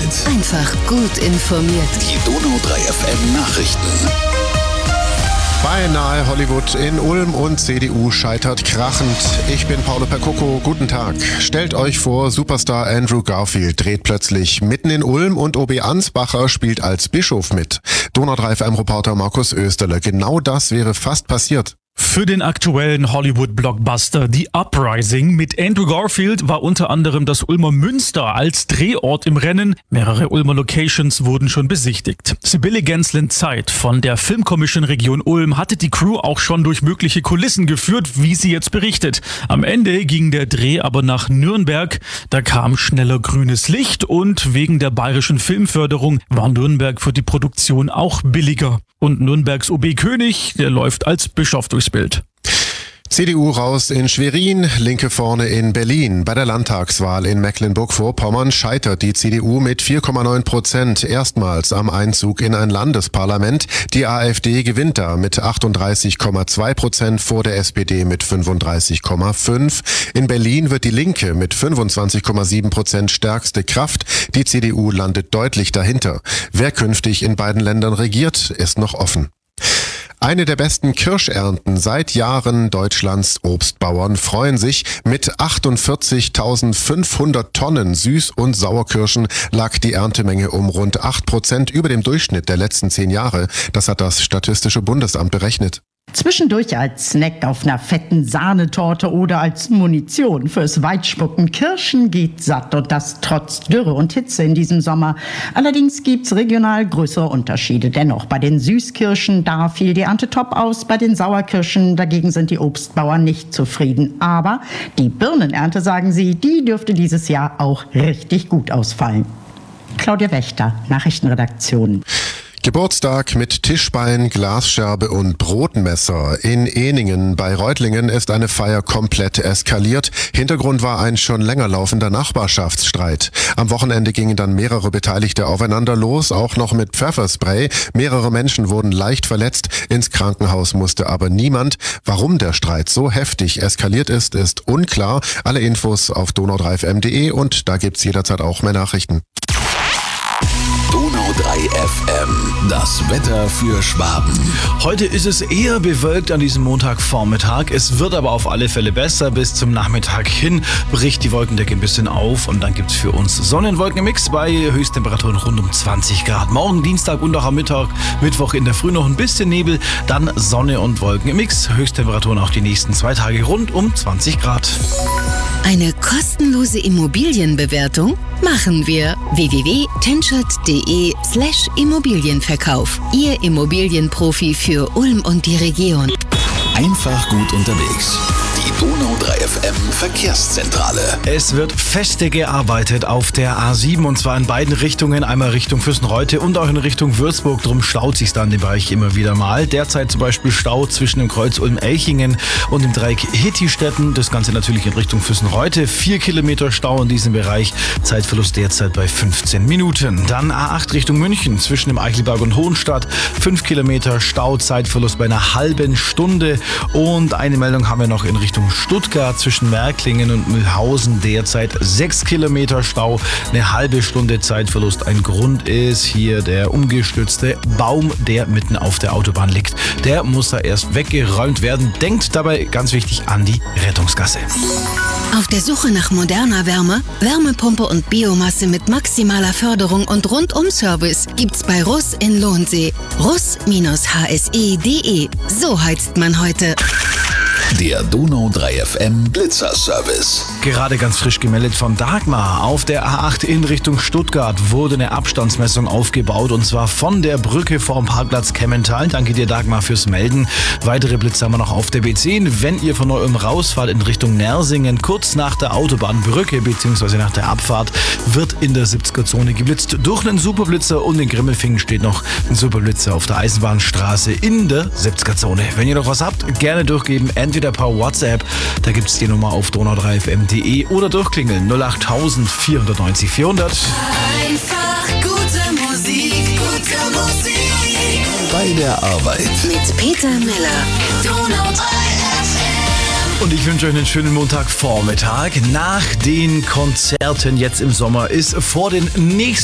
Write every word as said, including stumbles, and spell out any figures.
Einfach gut informiert. Die Donau drei F M Nachrichten. Beinahe Hollywood in Ulm und C D U scheitert krachend. Ich bin Paolo Percoco, guten Tag. Stellt euch vor, Superstar Andrew Garfield dreht plötzlich mitten in Ulm und O B Ansbacher spielt als Bischof mit. Donau drei F M-Reporter Markus Österle, genau das wäre fast passiert. Für den aktuellen Hollywood-Blockbuster The Uprising mit Andrew Garfield war unter anderem das Ulmer Münster als Drehort im Rennen. Mehrere Ulmer Locations wurden schon besichtigt. Sibylle Genslen-Zeit von der Filmkommission Region Ulm hatte die Crew auch schon durch mögliche Kulissen geführt, wie sie jetzt berichtet. Am Ende ging der Dreh aber nach Nürnberg. Da kam schneller grünes Licht und wegen der bayerischen Filmförderung war Nürnberg für die Produktion auch billiger. Und Nürnbergs O B König, der läuft als Bischof durchs Bild. C D U raus in Schwerin, Linke vorne in Berlin. Bei der Landtagswahl in Mecklenburg-Vorpommern scheitert die C D U mit vier Komma neun Prozent erstmals am Einzug in ein Landesparlament. Die AfD gewinnt da mit achtunddreißig Komma zwei Prozent vor der S P D mit fünfunddreißig Komma fünf. In Berlin wird die Linke mit fünfundzwanzig Komma sieben Prozent stärkste Kraft. Die C D U landet deutlich dahinter. Wer künftig in beiden Ländern regiert, ist noch offen. Eine der besten Kirschernten seit Jahren. Deutschlands Obstbauern freuen sich. Mit achtundvierzigtausendfünfhundert Tonnen Süß- und Sauerkirschen lag die Erntemenge um rund acht Prozent über dem Durchschnitt der letzten zehn Jahre. Das hat das Statistische Bundesamt berechnet. Zwischendurch als Snack auf einer fetten Sahnetorte oder als Munition fürs Weitspucken. Kirschen geht satt und das trotz Dürre und Hitze in diesem Sommer. Allerdings gibt's regional größere Unterschiede. Dennoch, bei den Süßkirschen, da fiel die Ernte top aus. Bei den Sauerkirschen dagegen sind die Obstbauern nicht zufrieden. Aber die Birnenernte, sagen sie, die dürfte dieses Jahr auch richtig gut ausfallen. Claudia Wächter, Nachrichtenredaktion. Geburtstag mit Tischbein, Glasscherbe und Brotmesser. In Ehningen bei Reutlingen ist eine Feier komplett eskaliert. Hintergrund war ein schon länger laufender Nachbarschaftsstreit. Am Wochenende gingen dann mehrere Beteiligte aufeinander los, auch noch mit Pfefferspray. Mehrere Menschen wurden leicht verletzt. Ins Krankenhaus musste aber niemand. Warum der Streit so heftig eskaliert ist, ist unklar. Alle Infos auf donau drei f m punkt de und da gibt's jederzeit auch mehr Nachrichten. Donau drei F M, das Wetter für Schwaben. Heute ist es eher bewölkt an diesem Montagvormittag. Es wird aber auf alle Fälle besser. Bis zum Nachmittag hin bricht die Wolkendecke ein bisschen auf und dann gibt es für uns Sonnenwolkenmix bei Höchsttemperaturen rund um zwanzig Grad. Morgen Dienstag und auch am Mittag, Mittwoch in der Früh noch ein bisschen Nebel, dann Sonne und Wolkenmix. Höchsttemperaturen auch die nächsten zwei Tage rund um zwanzig Grad. Eine kostenlose Immobilienbewertung machen wir. w w w punkt tenschert punkt de slash Immobilienverkauf. Ihr Immobilienprofi für Ulm und die Region. Einfach gut unterwegs. Die Donau drei F M Verkehrszentrale. Es wird feste gearbeitet auf der A sieben und zwar in beiden Richtungen. Einmal Richtung Füssenreute und auch in Richtung Würzburg. Drum staut sich dann den Bereich immer wieder mal. Derzeit zum Beispiel Stau zwischen dem Kreuz Ulm-Elchingen und dem Dreieck Hittistetten. Das Ganze natürlich in Richtung Füssenreute. Vier Kilometer Stau in diesem Bereich. Zeitverlust derzeit bei fünfzehn Minuten. Dann A acht Richtung München zwischen dem Eichelberg und Hohenstadt. Fünf Kilometer Stau. Zeitverlust bei einer halben Stunde. Und eine Meldung haben wir noch in Richtung Stuttgart zwischen Märklingen und Mühlhausen. Derzeit sechs Kilometer Stau, eine halbe Stunde Zeitverlust. Ein Grund ist hier der umgestürzte Baum, der mitten auf der Autobahn liegt. Der muss da erst weggeräumt werden. Denkt dabei ganz wichtig an die Rettungsgasse. Auf der Suche nach moderner Wärme, Wärmepumpe und Biomasse mit maximaler Förderung und Rundum-Service gibt's bei Russ in Lohnsee. russ H S E punkt de. So heizt man heute. Der Donau drei F M Blitzerservice. Gerade ganz frisch gemeldet von Dagmar. Auf der A acht in Richtung Stuttgart wurde eine Abstandsmessung aufgebaut und zwar von der Brücke vorm Parkplatz Kemmental. Danke dir, Dagmar, fürs Melden. Weitere Blitze haben wir noch auf der B zehn. Wenn ihr von Neu-Ulm rausfahrt in Richtung Nersingen, kurz nach der Autobahnbrücke bzw. nach der Abfahrt, wird in der siebziger-Zone geblitzt. Durch einen Superblitzer und in Grimmelfingen steht noch ein Superblitzer auf der Eisenbahnstraße in der siebziger-Zone. Wenn ihr noch was habt, gerne durchgeben. Entweder per WhatsApp, da gibt es die Nummer auf donau drei f m punkt de oder durchklingeln null acht vier neun null vierhundert. Einfach gute Musik, gute Musik. Bei der Arbeit. Mit Peter Miller. Donau drei F M. Und ich wünsche euch einen schönen Montagvormittag. Nach den Konzerten jetzt im Sommer ist vor den nächsten